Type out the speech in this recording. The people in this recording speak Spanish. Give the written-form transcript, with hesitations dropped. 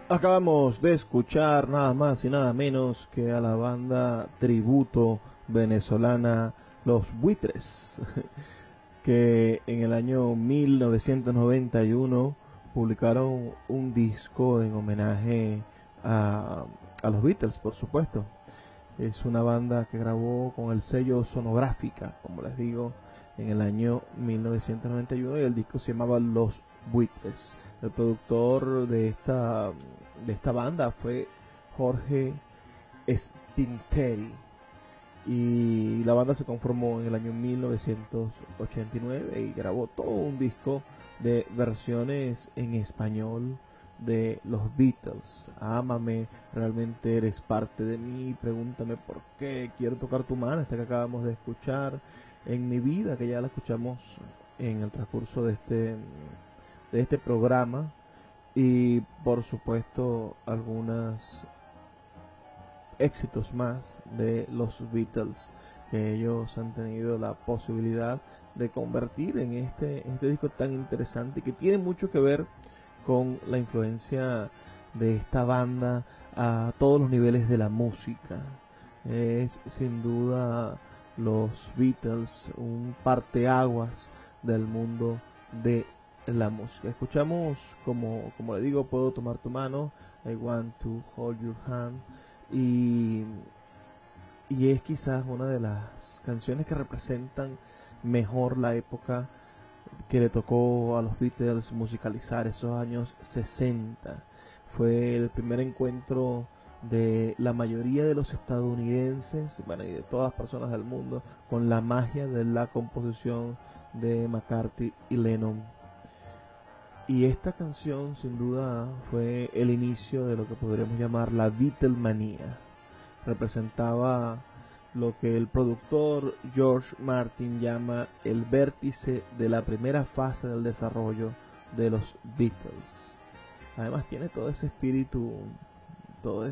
Acabamos de escuchar nada más y nada menos que a la banda tributo venezolana Los Buitres, que en el año 1991 publicaron un disco en homenaje a, a los Beatles, por supuesto. Es una banda que grabó con el sello Sonográfica, como les digo, en el año 1991 y el disco se llamaba Los Buitres. El productor de esta banda fue Jorge Spinteri y la banda se conformó en el año 1989 y grabó todo un disco de versiones en español de los Beatles. Ámame, realmente eres parte de mí, pregúntame por qué, quiero tocar tu mano, esta que acabamos de escuchar, en mi vida, que ya la escuchamos en el transcurso de este programa, y por supuesto algunos éxitos más de los Beatles que ellos han tenido la posibilidad de convertir en este disco tan interesante que tiene mucho que ver con la influencia de esta banda a todos los niveles de la música. Es sin duda los Beatles un parteaguas del mundo de la música. Escuchamos, como le digo, Puedo tomar tu mano, I want to hold your hand, y, y es quizás una de las canciones que representan mejor la época que le tocó a los Beatles musicalizar, esos años 60. Fue el primer encuentro de la mayoría de los estadounidenses, bueno, y de todas las personas del mundo, con la magia de la composición de McCartney y Lennon. Y esta canción sin duda fue el inicio de lo que podríamos llamar la Beatlemanía. Representaba lo que el productor George Martin llama el vértice de la primera fase del desarrollo de los Beatles. Además tiene todo ese espíritu, todo